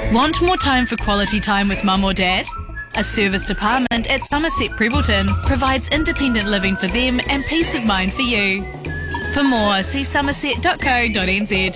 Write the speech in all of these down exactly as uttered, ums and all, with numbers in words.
Want more time for quality time with mum or dad? A service department at Somerset Prebleton provides independent living for them and peace of mind for you. For more, see somerset dot co dot n z.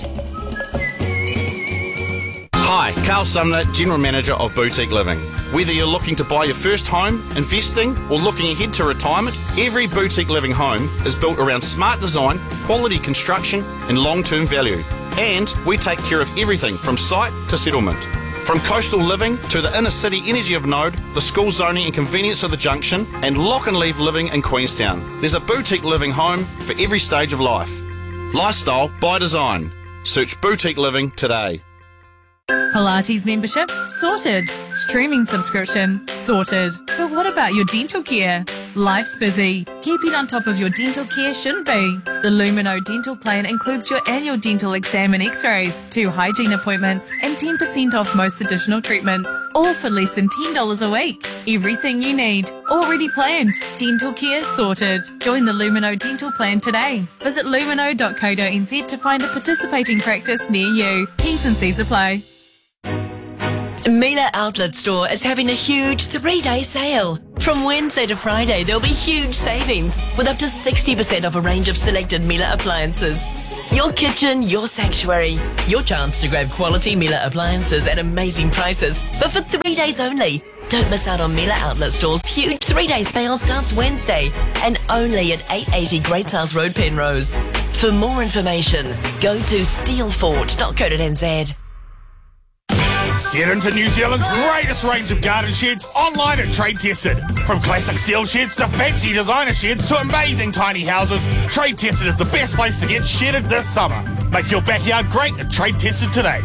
Hi, Carl Sumner, General Manager of Boutique Living. Whether you're looking to buy your first home, investing, or looking ahead to retirement, every Boutique Living home is built around smart design, quality construction, and long-term value. And we take care of everything from site to settlement. From coastal living to the inner city energy of Node, the school zoning and convenience of the junction, and lock and leave living in Queenstown. There's a Boutique Living home for every stage of life. Lifestyle by design. Search Boutique Living today. Pilates membership? Sorted. Streaming subscription? Sorted. But what about your dental care? Life's busy. Keeping on top of your dental care shouldn't be. The Lumino dental plan includes your annual dental exam and x-rays, two hygiene appointments, and ten percent off most additional treatments. All for less than ten dollars a week. Everything you need. Already planned. Dental care sorted. Join the Lumino dental plan today. Visit lumino dot co dot n z to find a participating practice near you. T's and C's apply. Miele Outlet Store is having a huge three-day sale. From Wednesday to Friday, there'll be huge savings with up to sixty percent off a range of selected Miele appliances. Your kitchen, your sanctuary. Your chance to grab quality Miele appliances at amazing prices, but for three days only. Don't miss out on Miele Outlet Store's huge three-day sale starts Wednesday and only at eight eighty Great South Road, Penrose. For more information, go to steelfort dot co dot n z. Get into New Zealand's greatest range of garden sheds online at Trade Tested. From classic steel sheds to fancy designer sheds to amazing tiny houses, Trade Tested is the best place to get shedded this summer. Make your backyard great at Trade Tested today.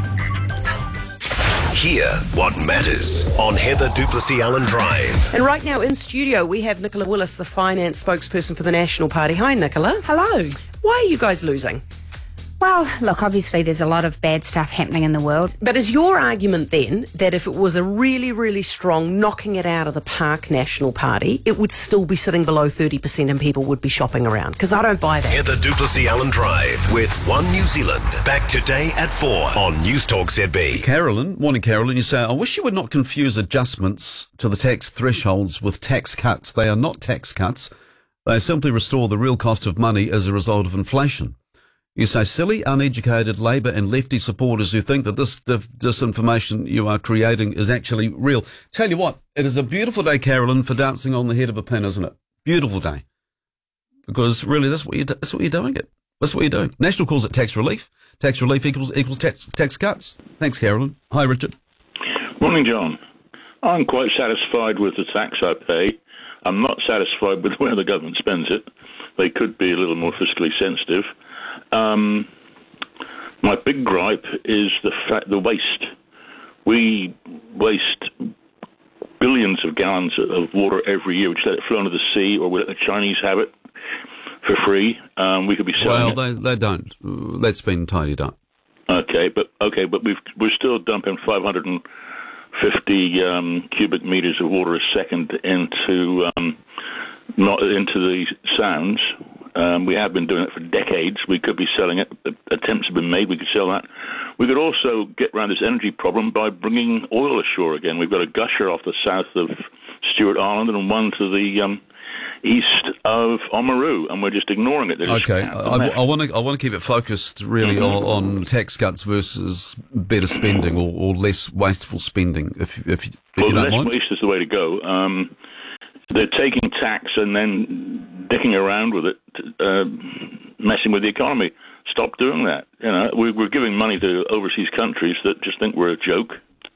Hear what matters on Heather Duplessis Allen Drive. And right now in studio we have Nicola Willis, the finance spokesperson for the National Party. Hi, Nicola. Hello. Why are you guys losing? Well, look, obviously there's a lot of bad stuff happening in the world. But is your argument then that if it was a really, really strong knocking it out of the park National Party, it would still be sitting below thirty percent and people would be shopping around? Because I don't buy that. Heather Duplessis Allen Drive with One New Zealand. Back today at four on News Talk Z B. Carolyn, morning Carolyn, you say, I wish you would not confuse adjustments to the tax thresholds with tax cuts. They are not tax cuts. They simply restore the real cost of money as a result of inflation. You say silly, uneducated Labour and lefty supporters who think that this dif- disinformation you are creating is actually real. Tell you what, it is a beautiful day, Carolyn, for dancing on the head of a pin, isn't it? Beautiful day. Because really, that's what you're, that's what you're doing it. That's what you're doing. National calls it tax relief. Tax relief equals equals tax, tax cuts. Thanks, Carolyn. Hi, Richard. Morning, John. I'm quite satisfied with the tax I pay. I'm not satisfied with where the government spends it. They could be a little more fiscally sensitive. Um, my big gripe is the fact, the waste. We waste billions of gallons of water every year. We just let it flow into the sea, or we let the Chinese have it for free. Um, we could be selling well, it. they they don't. That's been tidied up. Okay, but okay, but we've we're still dumping five hundred fifty um, cubic meters of water a second into um, not into the sounds. Um, we have been doing it for decades. We could be selling it. Attempts have been made. We could sell that. We could also get around this energy problem by bringing oil ashore again. We've got a gusher off the south of Stewart Island and one to the um, east of Oamaru, and we're just ignoring it. They're Okay, I want to I want to keep it focused really Mm-hmm. on, on tax cuts versus better spending or, or less wasteful spending. If if, if well, you don't less mind. waste is the way to go. Um, they're taking tax and then dicking around with it, uh, messing with the economy. Stop doing that. You know, we, we're giving money to overseas countries that just think we're a joke.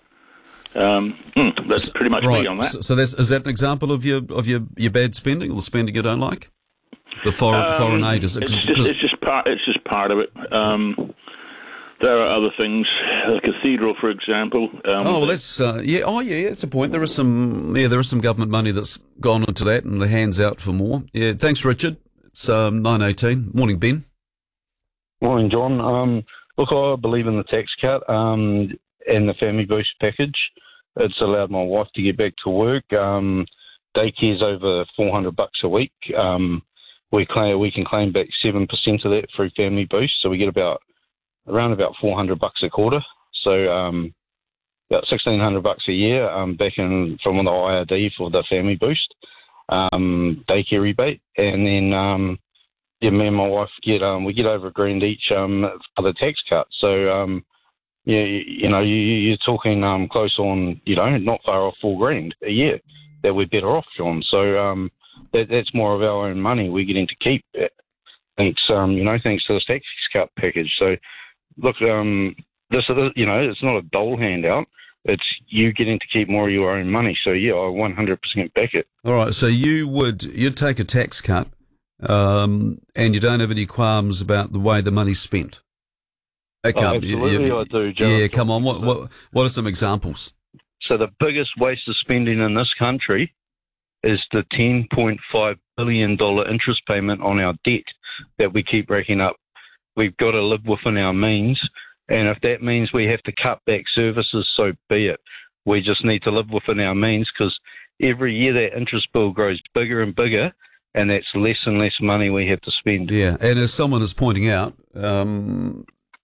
Um, mm, that's pretty much right. me on that. So, so that's, is that an example of your of your, your bad spending or the spending you don't like? The foreign Um, foreign aid is it? It's 'cause- just, 'cause- it's just part. It's just part of it. Um, there are other things. The cathedral, for example. Um, Oh, well, that's uh, yeah. Oh, yeah. That's a point. There is some yeah. There is some government money that's gone into that, and the hands out for more. Yeah. Thanks, Richard. It's um, nine eighteen. Morning, Ben. Morning, John. Um, look, I believe in the tax cut um, and the family boost package. It's allowed my wife to get back to work. Um, daycare's over four hundred bucks a week. Um, we claim we can claim back seven percent of that through family boost, so we get about around about four hundred bucks a quarter. So, um, about sixteen hundred bucks a year um, back in from the I R D for the family boost, um, daycare rebate, and then um, yeah, me and my wife get um, we get over a grand each um, for the tax cut. So um, yeah, you, you know, you, you're talking um, close on, you know, not far off four grand a year that we're better off, John. So um, that, that's more of our own money we're getting to keep. Thanks, um, you know, thanks to this tax cut package. So look, um, this, you know, it's not a dole handout. It's you getting to keep more of your own money. So yeah, I one hundred percent back it. All right. So you would you'd take a tax cut, um, and you don't have any qualms about the way the money's spent. Okay, oh, absolutely, you, you, I do. Joe. Yeah, come on. What what what are some examples? So the biggest waste of spending in this country is the ten point five billion dollars interest payment on our debt that we keep racking up. We've got to live within our means, and if that means we have to cut back services, so be it. We just need to live within our means, because every year that interest bill grows bigger and bigger, and that's less and less money we have to spend. Yeah, and as someone is pointing out, um,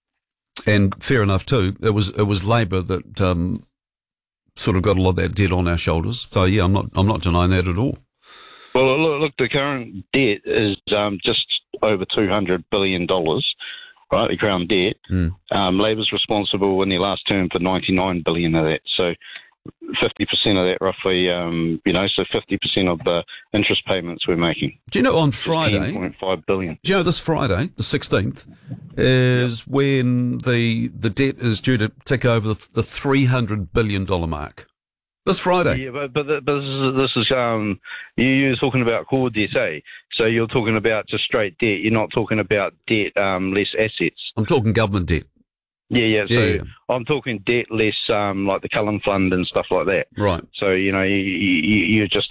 and fair enough too, it was it was Labor that um, sort of got a lot of that debt on our shoulders. So yeah, I'm not I'm not denying that at all. Well, look, look the current debt is um, just over two hundred billion dollars, right, the Crown debt. Mm. Um, Labor's responsible in their last term for ninety-nine billion dollars of that. So fifty percent of that roughly, um, you know, so fifty percent of the interest payments we're making. Do you know on Friday, ten point five billion dollars. Do you know this Friday, the sixteenth, is yep. when the the debt is due to tick over the, the three hundred billion dollars mark? This Friday. Yeah, but, but, but this is, this is um, you, you're talking about core debt, eh? So you're talking about just straight debt. You're not talking about debt, um, less assets. I'm talking government debt. Yeah, yeah. So yeah, yeah. I'm talking debt less, um, like the Cullen Fund and stuff like that. Right. So, you know, you, you, you're just